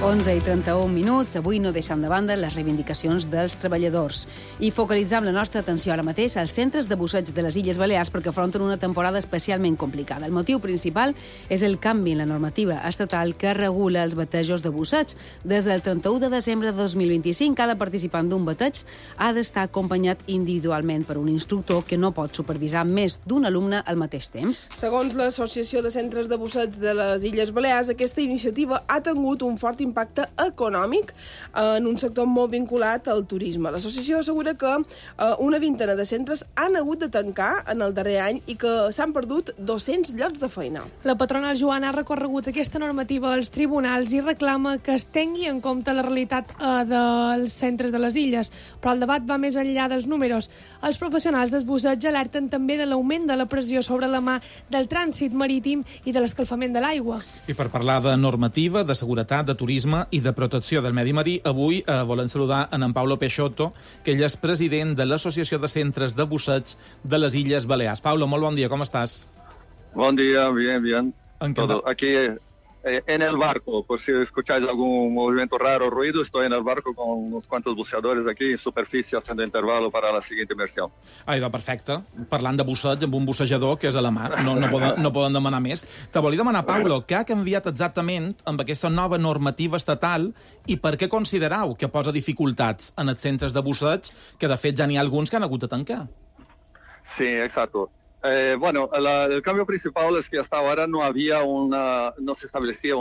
11:31. Avui no deixem de banda les reivindicacions dels treballadors. I focalitzam la nostra atenció ara mateix als centres de busseig de les Illes Balears perquè afronten una temporada especialment complicada. El motiu principal és el canvi en la normativa estatal que regula els batejos de busseig. Des del 31 de desembre de 2025, cada participant d'un bateig ha d'estar acompanyat individualment per un instructor que no pot supervisar més d'un alumne al mateix temps. Segons l'Associació de Centres de Busseig de les Illes Balears, aquesta iniciativa ha tingut un fort impacte econòmic en un sector molt vinculat al turisme. L'associació assegura que una vintena de centres han hagut de tancar en el darrer any i que s'han perdut 200 llocs de feina. La patronal Joana ha recorregut aquesta normativa als tribunals i reclama que es tingui en compte la realitat dels centres de les illes, però el debat va més enllà dels números. Els professionals del busseig alerten també de l'augment de la pressió sobre la mà del trànsit marítim i de l'escalfament de l'aigua. I per parlar de normativa, de seguretat, de turisme i de protecció del medi marí, avui volem saludar en Paulo Peixoto, que ell és president de l'Associació de Centres de Busseig de les Illes Balears. Paulo, molt bon dia, com estàs? Buen día, bien. Encantado. Todo. Aquí en el barco, por si escucháis algún movimiento raro o ruido, estoy en el barco con unos cuantos buceadores aquí en superficie haciendo intervalo para la siguiente inmersión. Perfecte. Parlant de busseig amb un bussejador que és a la mar, no poden demanar més. Te volia demanar, Paulo, què ha canviat exactament amb aquesta nova normativa estatal i per què considereu que posa dificultats en els centres de busseig, que de fet ja n'hi ha alguns que han hagut de tancar? Sí, exacto. Bueno, el cambio principal es que hasta ahora no se establecía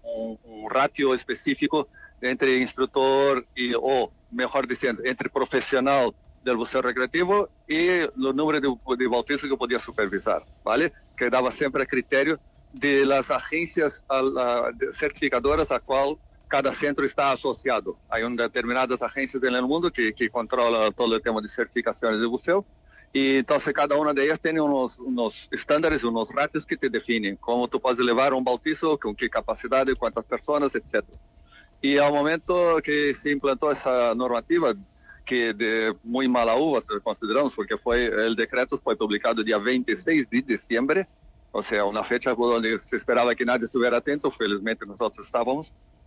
un ratio específico entre instructor o mejor diciendo, entre profesional del buceo recreativo y los números de bautismo que podía supervisar, ¿vale? Que daba siempre a criterio de las agencias certificadoras a cual cada centro está asociado. Hay determinadas agencias en el mundo que controlan todo el tema de certificaciones de buceo. Y entonces cada una de ellas tiene unos estándares, unos ratios que te definen cómo tú puedes elevar un bautizo, con qué capacidad, cuántas personas, etc. Y al momento que se implantó esa normativa, que de muy mala uva consideramos, porque el decreto fue publicado el día 26 de diciembre, o sea, una fecha donde se esperaba que nadie estuviera atento, felizmente nosotros estábamos,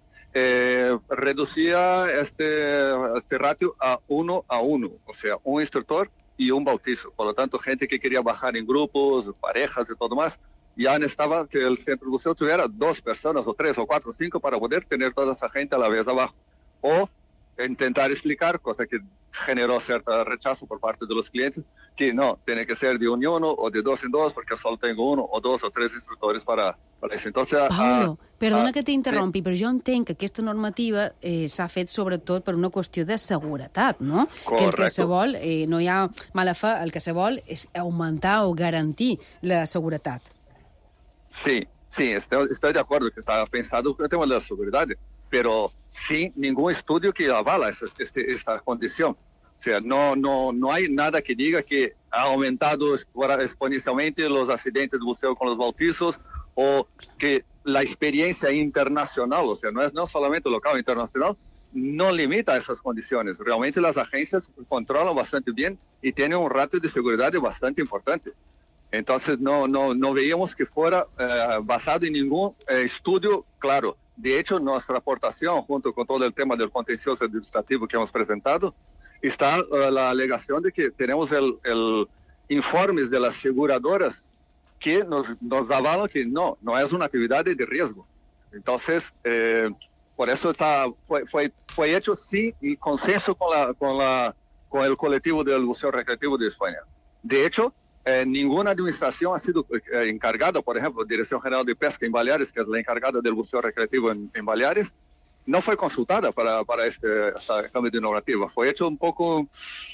reducía este ratio a 1 a 1, o sea, un instructor y un bautizo. Por lo tanto, gente que quería bajar en grupos, parejas y todo más, ya necesitaba que el centro de buceo tuviera 2 personas, o 3, o 4, o 5 para poder tener toda esa gente a la vez abajo. O intentar explicar, cosa que generó cierto rechazo por parte de los clientes, que no, tiene que ser de 1 en 1 o de 2 en 2 porque solo tengo 1 o 2 o 3 instructores para eso. Entonces, Paulo, perdona que t'interrompi, sí. Però jo entenc que aquesta normativa s'ha fet sobretot per una qüestió de seguretat, no? Correcto. Que el que se vol, no hi ha mala fe, el que se vol és augmentar o garantir la seguretat. Sí, estoy de acuerdo que está pensado en el tema de la seguridad, pero sin ningún estudio que avala esta condición. O sea, no hay nada que diga que ha aumentado exponencialmente los accidentes de buceo con los bautizos o que la experiencia internacional, o sea, no es solamente local, internacional, no limita esas condiciones. Realmente las agencias controlan bastante bien y tienen un ratio de seguridad bastante importante. Entonces no veíamos que fuera basado en ningún estudio claro. De hecho, nuestra aportación, junto con todo el tema del contencioso administrativo que hemos presentado, está la alegación de que tenemos el informes de las aseguradoras que nos avalan que no es una actividad de riesgo. Entonces, por eso fue hecho sí y consenso con el colectivo del buceo recreativo de España. De hecho, ninguna administración ha sido encargada, por ejemplo, Dirección General de Pesca en Baleares, que es la encargada del buceo recreativo en Baleares, no fue consultada para este cambio de normativa. Fue hecho un poco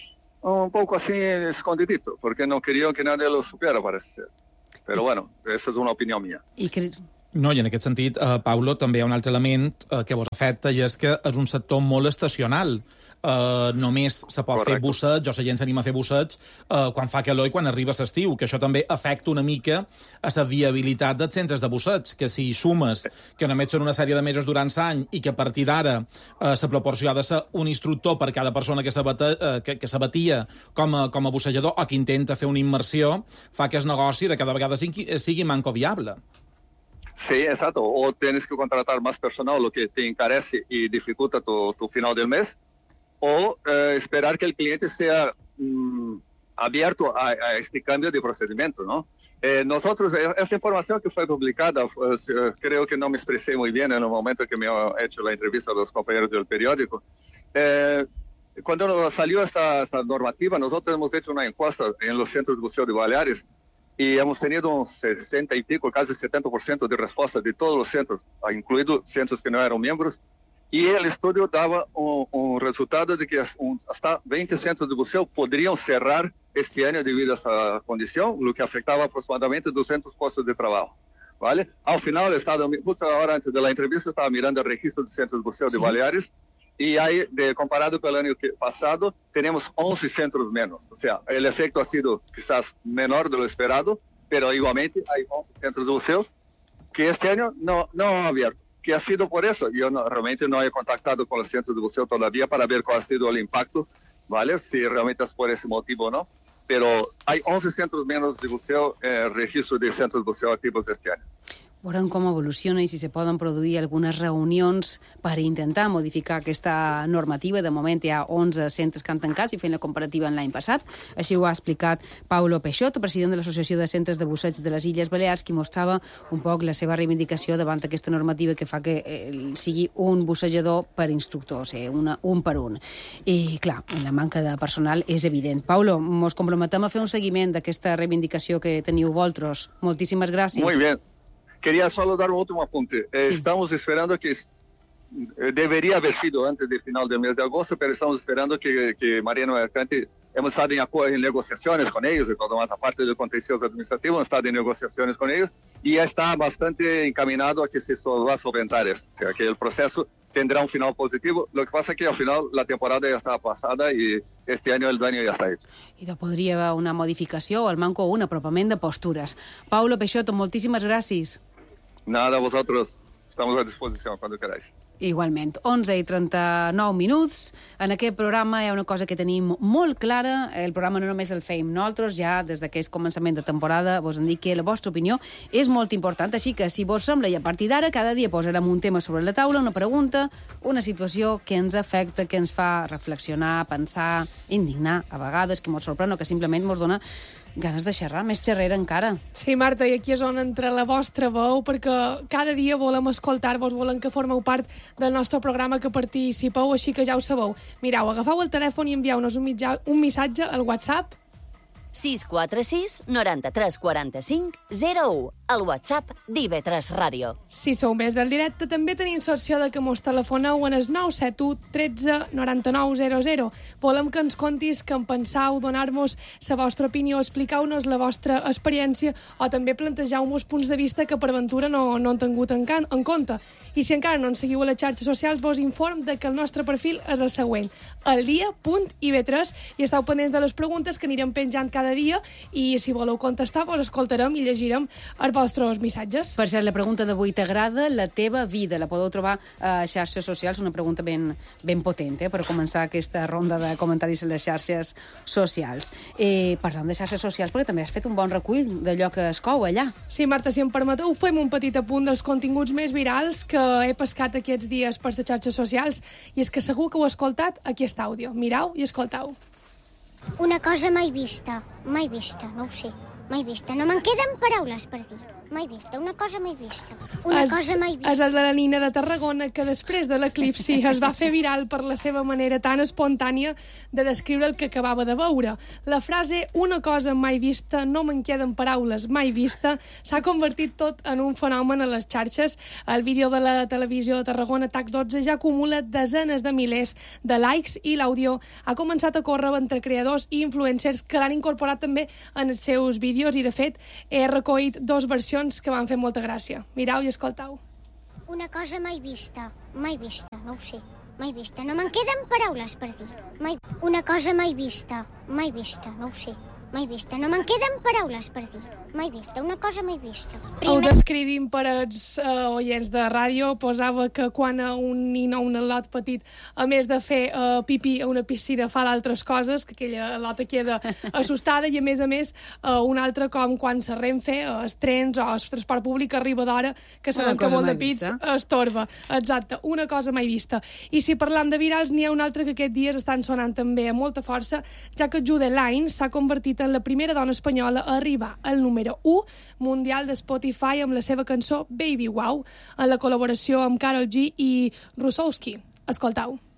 así escondidito, porque no querían que nadie lo supiera, parece ser. Però bueno, aquesta és una opinió mia. No, i en aquest sentit, Paulo, també hi ha un altre element que vos afecta i és que és un sector molt estacional. Només se pot fer busseig, o la gent s'anima a fer busseig quan fa calor i quan arriba l'estiu, que això també afecta una mica a la viabilitat dels centres de busseig, que si sumes que només són una sèrie de mesos durant l'any i que a partir d'ara la proporció ha de ser un instructor per cada persona que s'abatia com a bussejador o que intenta fer una immersió, fa que el negoci de cada vegada sigui manco viable. Sí, exacto. O tienes que contratar más personal, lo que te encarece y dificulta tu final del mes. O esperar que el cliente sea abierto a este cambio de procedimiento, ¿no? Nosotros, esta información que fue publicada, creo que no me expresé muy bien en el momento que me he hecho la entrevista a los compañeros del periódico. Cuando salió esta normativa, nosotros hemos hecho una encuesta en los centros de buceo de Baleares y hemos tenido un 60 y pico, casi 70% de respuesta de todos los centros, incluidos centros que no eran miembros. Y el estudio daba un resultado de que hasta 20 centros de buceo podrían cerrar este año debido a esta condición, lo que afectaba aproximadamente 200 puestos de trabajo, ¿vale? Al final, justo ahora antes de la entrevista, estaba mirando el registro de centros de buceo de Baleares y ahí, comparado con el año pasado, tenemos 11 centros menos. O sea, el efecto ha sido quizás menor de lo esperado, pero igualmente hay 11 centros de buceo que este año no han abierto. Que ha sido por eso. Yo realmente no he contactado con los centros de buceo todavía para ver cuál ha sido el impacto, ¿vale? Si realmente es por ese motivo o no. Pero hay 11 centros menos de buceo, registro de centros de buceo activos este año. Veurem com evoluciona i si se poden produir algunes reunions per intentar modificar aquesta normativa. De moment hi ha 11 centres que han tancat i fent la comparativa en l'any passat. Així ho ha explicat Paulo Peixoto, president de l'Associació de Centres de Busseig de les Illes Balears, qui mostrava un poc la seva reivindicació davant aquesta normativa que fa que sigui un bussejador per instructor, o sigui, un per un. I, clar, la manca de personal és evident. Paulo, mos comprometem a fer un seguiment d'aquesta reivindicació que teniu vosaltres. Moltíssimes gràcies. Muy bien. Quería solo dar un último apunte. Sí. Estamos esperando que debería haber sido antes del final del mes de agosto, pero estamos esperando que Mariano Mercante, hemos estado en negociaciones con ellos, de toda más aparte del contencioso administrativo, hemos estado en negociaciones con ellos y ya está bastante encaminado a que se va a solventar esto, o sea, que el proceso tendrá un final positivo. Lo que pasa es que al final la temporada ya está pasada y este año el daño ya está hecho. I podria haver una modificació o al manco un apropament de postures. Paulo Peixoto, moltíssimes gràcies. Nada, vosotros estamos a disposición cuando queráis. Igualment, 11:39 minuts. En aquest programa hi ha una cosa que tenim molt clara. El programa no només el feim nosaltres, ja des d'aquest començament de temporada vos hem dit que la vostra opinió és molt important, així que si vos sembla i a partir d'ara cada dia posarem un tema sobre la taula, una pregunta, una situació que ens afecta, que ens fa reflexionar, pensar, indignar, a vegades, que mos sorprèn o que simplement mos dona ganes de xerrar, més xerrera encara. Sí, Marta, i aquí és on entra la vostra veu, perquè cada dia volem escoltar-vos, volem que formeu part del nostre programa, que participeu, així que ja ho sabeu. Mireu, agafeu el telèfon i envieu-nos un missatge al WhatsApp 646 93 45 01, al WhatsApp d'IV3 Ràdio. Si sou més del directe, també tenim l'opció de que mos telefoneu en el 971 13 99 00. Volem que ens contis què en penseu, donar-nos la vostra opinió, explicar-nos la vostra experiència o també plantejar-nos punts de vista que per aventura no han tingut en compte. I si encara no ens seguiu a les xarxes socials, vos inform de que el nostre perfil és el següent, eldia.iv3, i esteu pendents de les preguntes que anirem penjant cada dia i si voleu contestar, vos escoltarem i llegirem els vostres missatges. Per cert, la pregunta d'avui: t'agrada la teva vida? La podeu trobar a xarxes socials, una pregunta ben potent, per començar aquesta ronda de comentaris a les xarxes socials. Parlant de xarxes socials, perquè també has fet un bon recull d'allò que es cou allà. Sí, Marta, si em permeteu, fem un petit apunt dels continguts més virals que he pescat aquests dies per les xarxes socials, i és que segur que ho heu escoltat, aquí està àudio. Mireu i escolteu. Una cosa mai vista, no ho sé, mai vista. No me'n queden paraules per dir. Mai vista, una cosa mai vista. Una cosa mai vista. És el de la Nina de Tarragona, que després de l'eclipsi es va fer viral per la seva manera tan espontània de descriure el que acabava de veure. La frase "una cosa mai vista, no me'n queden paraules mai vista" s'ha convertit tot en un fenomen a les xarxes. El vídeo de la televisió de Tarragona, TAC12, ja acumula desenes de milers de likes i l'àudio ha començat a córrer entre creadors i influencers que l'han incorporat també en els seus vídeos i, de fet, he recollit dos versions que van fer molta gràcia. Mireu i escolteu. Una cosa mai vista, no ho sé, mai vista. No me'n queden paraules per dir. Una cosa mai vista, no ho sé, mai vista. No me'n queden paraules per dir. mai vista, una cosa mai vista. Ho descrivim per als oients de ràdio. Posava que quan un nin o un al·lot petit, a més de fer pipí a una piscina, fa d'altres coses, que aquella al·lota queda assustada, i a més, un altre com quan la Renfe, els trens o el transport públic arriba d'hora, que sabem que molt de pits es torba. Exacte, una cosa mai vista. I si parlam de virals, n'hi ha un altre que aquests dies estan sonant també amb molta força, ja que Jude Line s'ha convertit en la primera dona espanyola a arribar al número 1 mundial de Spotify amb la seva cançó Baby Wow, en la col·laboració amb Karol G i Rusowski. Escoltau.